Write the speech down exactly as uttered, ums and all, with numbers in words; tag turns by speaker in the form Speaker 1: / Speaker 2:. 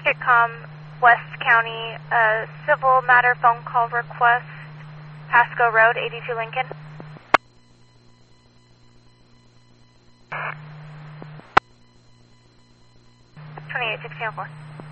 Speaker 1: Kitcom, West County, uh, civil matter phone call request, Pasco Road, eighty-two Lincoln. twenty-eight sixteen oh four.